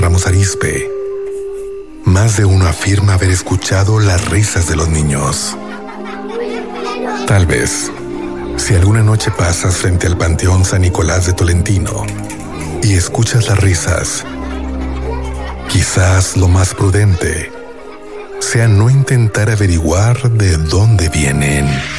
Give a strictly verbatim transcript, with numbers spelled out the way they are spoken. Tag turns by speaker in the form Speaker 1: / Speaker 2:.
Speaker 1: Ramos Arizpe, más de uno afirma haber escuchado las risas de los niños. Tal vez, si alguna noche pasas frente al Panteón San Nicolás de Tolentino y escuchas las risas, quizás lo más prudente sea no intentar averiguar de dónde vienen.